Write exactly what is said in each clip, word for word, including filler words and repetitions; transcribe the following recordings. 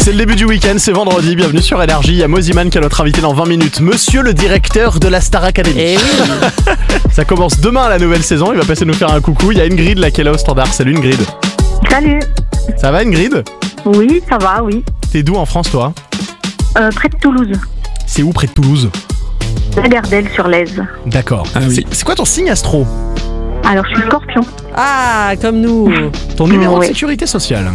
C'est le début du week-end, c'est vendredi, bienvenue sur Énergie. Il y a Moziman qui est notre invité dans vingt minutes. Monsieur le directeur de la Star Academy. Eh oui. Ça commence demain la nouvelle saison, il va passer nous faire un coucou. Il y a Ingrid là qui est là au standard. Salut Ingrid. Salut. Ça va Ingrid? Oui, ça va, oui. T'es d'où en France toi? Euh, près de Toulouse. C'est où près de Toulouse? Lagardelle-sur-Lèze. D'accord. Ah oui. c'est, c'est quoi ton signe astro? Alors, je suis scorpion. Ah, comme nous. Ton numéro Ouais. de sécurité sociale.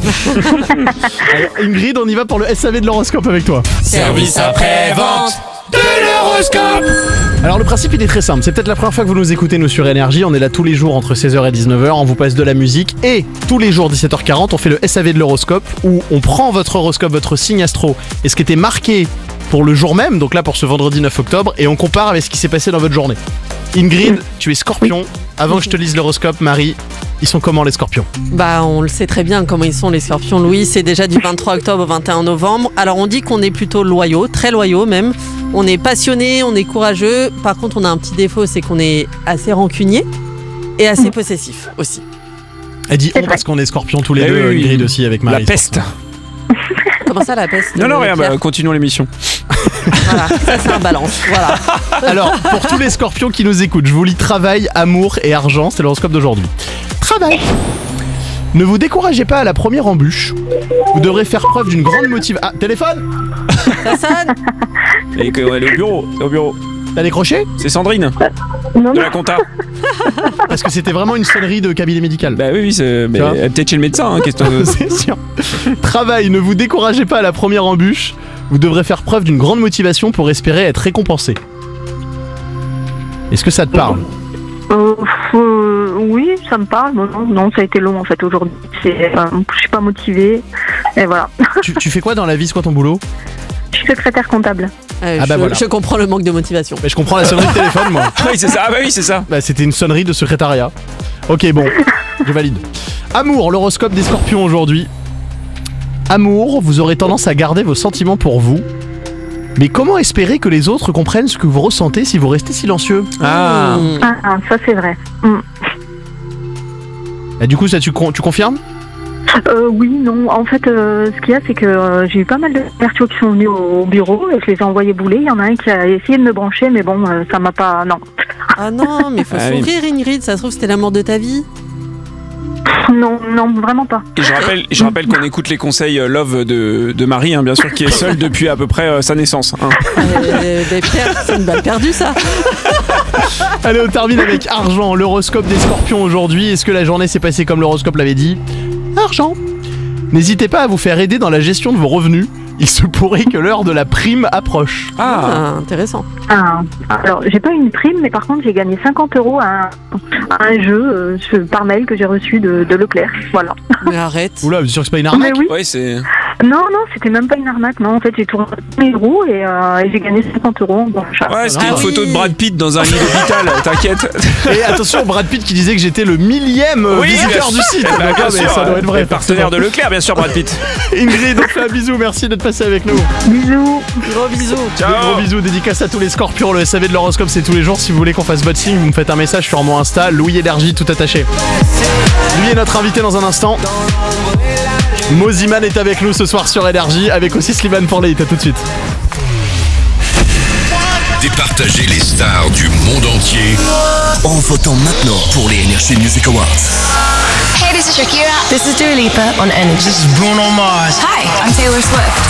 Alors, Ingrid, on y va pour le S A V de l'horoscope avec toi. Service après-vente de l'horoscope. Alors le principe il est très simple, c'est peut-être la première fois que vous nous écoutez nous sur Énergie, on est là tous les jours entre seize heures et dix-neuf heures, on vous passe de la musique et tous les jours dix-sept heures quarante on fait le S A V de l'horoscope où on prend votre horoscope, votre signe astro et ce qui était marqué pour le jour même, donc là pour ce vendredi neuf octobre, et on compare avec ce qui s'est passé dans votre journée. Ingrid, tu es scorpion, avant que je te lise l'horoscope, Marie, ils sont comment les scorpions? Bah, on le sait très bien comment ils sont les scorpions. Louis, c'est déjà du vingt-trois octobre au vingt et un novembre. Alors, on dit qu'on est plutôt loyaux, très loyaux même. On est passionnés, on est courageux. Par contre, on a un petit défaut, c'est qu'on est assez rancunier et assez possessif aussi. Elle dit on parce qu'on est scorpions tous les Eh deux, oui, oui. Ingrid aussi avec Marie. La peste. Comment ça, la peste? Non, non, euh, rien, Pierre bah, continuons l'émission. Voilà, ça c'est un balance. Voilà. Alors, pour tous les scorpions qui nous écoutent, je vous lis travail, amour et argent, c'est l'horoscope d'aujourd'hui. Travail. Ne vous découragez pas à la première embûche. Vous devrez faire preuve d'une grande motivation. Ah, téléphone? Ça sonne. Et que, ouais, elle est au bureau, au bureau. T'as décroché? C'est Sandrine, Non, de non. la compta. Parce que c'était vraiment une sonnerie de cabinet médical. Bah oui, oui, c'est, mais Tu vois elle est peut-être chez le médecin, hein, question de... C'est sûr. Travail, ne vous découragez pas à la première embûche. Vous devrez faire preuve d'une grande motivation pour espérer être récompensé. Est-ce que ça te parle? Euh, euh, oui, ça me parle. Non, non, non, ça a été long en fait aujourd'hui. C'est, euh, je suis pas motivée. Et voilà. tu, tu fais quoi dans la vie? C'est quoi ton boulot? Je suis secrétaire comptable. Euh, Ah bah je, voilà. je comprends le manque de motivation. Mais je comprends la sonnerie de téléphone, moi. Oui, c'est ça, ah bah oui, c'est ça. Bah, c'était une sonnerie de secrétariat. Ok, bon, je valide. Amour, l'horoscope des scorpions aujourd'hui. Amour, vous aurez tendance à garder vos sentiments pour vous. Mais comment espérer que les autres comprennent ce que vous ressentez si vous restez silencieux? Ah. Mmh. Ah, ah, ça c'est vrai. Mm. Bah, du coup, ça, tu, con- tu confirmes? Euh, oui, non. En fait, euh, ce qu'il y a, c'est que euh, j'ai eu pas mal de commerciaux qui sont venus au bureau et je les ai envoyés bouler. Il y en a un qui a essayé de me brancher, mais bon, euh, ça m'a pas. Non. Ah non, mais faut Ah oui. sourire, Ingrid. Ça se trouve, c'était l'amour de ta vie. Non, non, vraiment pas. Et je rappelle, je rappelle qu'on écoute les conseils euh, Love de, de Marie, hein, bien sûr, qui est seule depuis à peu près euh, sa naissance. Hein. Euh, bah, Pierre, c'est une balle perdue, ça. Allez, on termine avec argent, l'horoscope des scorpions aujourd'hui. Est-ce que la journée s'est passée comme l'horoscope l'avait dit? Argent. N'hésitez pas à vous faire aider dans la gestion de vos revenus. Il se pourrait que l'heure de la prime approche. Ah, Ah, intéressant. Ah, alors, j'ai pas eu une prime, mais par contre, j'ai gagné cinquante euros à un, à un jeu euh, ce- par mail que j'ai reçu de, de Leclerc. Voilà. Mais arrête. Oula, vous êtes sûr que c'est pas une Mais arnaque? oui. ouais, c'est... Non, non, c'était même pas une arnaque. Non, en fait, j'ai tourné mes roues et, euh, et j'ai gagné cinquante euros en bon achat. Ouais, c'était Ah une oui. photo de Brad Pitt dans un lit d'hôpital, t'inquiète. Et attention, Brad Pitt qui disait que j'étais le millième euh, Oui, visiteur bien du sûr. site. Eh ben, Donc, bien ah, mais sûr, ça doit être vrai. le partenaire de Leclerc, bien sûr, Brad Pitt. Ingrid, on fait un bisou, merci d'être passé avec nous. Bisous. Gros bisous. Des gros bisous, dédicace à tous les scorpions. Le S A V de l'horoscope, c'est tous les jours. Si vous voulez qu'on fasse votre signe, vous me faites un message sur mon Insta, Louis Énergie, tout attaché. Lui est notre invité dans un instant. Moziman est avec nous ce soir sur Énergie, avec aussi Slimane pour les hits. À tout de suite. Départager les stars du monde entier En votant maintenant pour les Energy Music Awards. Hey, this is Shakira. This is Dua Lipa on Energy. Hi, I'm Taylor Swift.